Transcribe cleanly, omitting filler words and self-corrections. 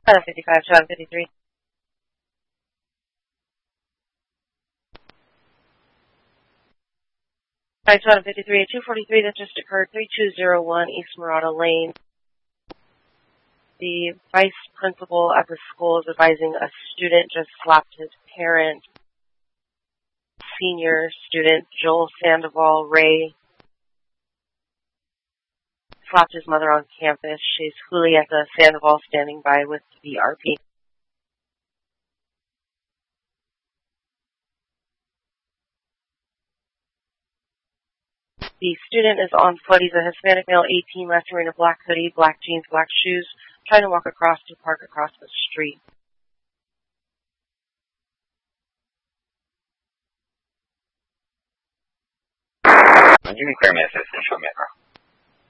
55, 253. Hi, 253 at 243, that just occurred, 3201 East Murata Lane. The vice principal at the school is advising a student just slapped his parent. Senior student Joel Sandoval Ray slapped his mother on campus. She's Julieta Sandoval standing by with the RP. The student is on foot. He's a Hispanic male, 18, last wearing a black hoodie, black jeans, black shoes, trying to walk across to park across the street. Would you require my assistance from Metro?